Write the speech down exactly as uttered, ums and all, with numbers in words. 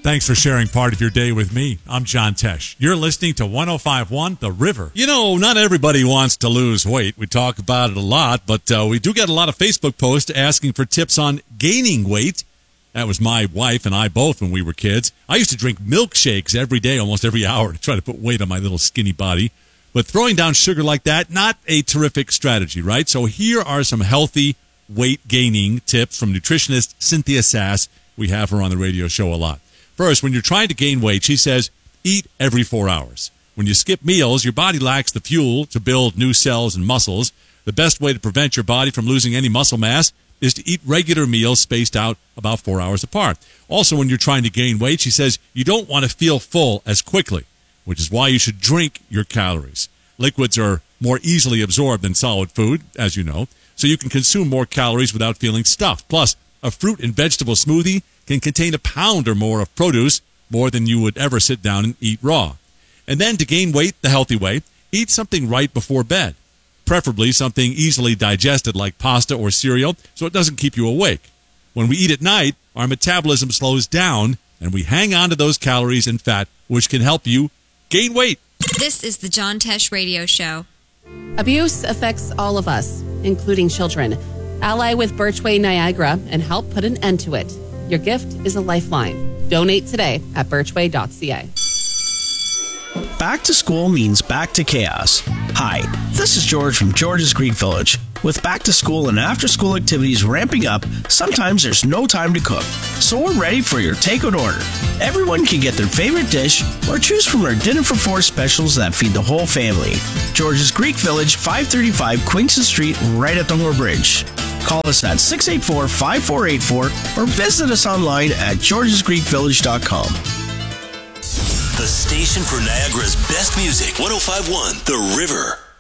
Thanks for sharing part of your day with me. I'm John Tesh. You're listening to one oh five point one The River. You know, not everybody wants to lose weight. We talk about it a lot, but uh, we do get a lot of Facebook posts asking for tips on gaining weight. That was my wife and I both when we were kids. I used to drink milkshakes every day, almost every hour, to try to put weight on my little skinny body. But throwing down sugar like that, not a terrific strategy, right? So here are some healthy weight-gaining tips from nutritionist Cynthia Sass. We have her on the radio show a lot. First, when you're trying to gain weight, she says, eat every four hours. When you skip meals, your body lacks the fuel to build new cells and muscles. The best way to prevent your body from losing any muscle mass is to eat regular meals spaced out about four hours apart. Also, when you're trying to gain weight, she says you don't want to feel full as quickly, which is why you should drink your calories. Liquids are more easily absorbed than solid food, as you know, so you can consume more calories without feeling stuffed. Plus, a fruit and vegetable smoothie can contain a pound or more of produce, more than you would ever sit down and eat raw. And then to gain weight the healthy way, eat something right before bed, preferably something easily digested like pasta or cereal so it doesn't keep you awake. When we eat at night, our metabolism slows down and we hang on to those calories and fat, which can help you gain weight. This is the John Tesh Radio Show. Abuse affects all of us, including children. Ally with Birchway Niagara and help put an end to it. Your gift is a lifeline. Donate today at birchway dot c a. Back to school means back to chaos. Hi, this is George from George's Greek Village. With back to school and after school activities ramping up, sometimes there's no time to cook. So we're ready for your takeout order. Everyone can get their favorite dish or choose from our Dinner for Four specials that feed the whole family. George's Greek Village, five thirty-five Queenston Street, right at Dungar Bridge. Call us at six eight four, five four eight four or visit us online at georges greek village dot com. The station for Niagara's best music, one oh five point one The River.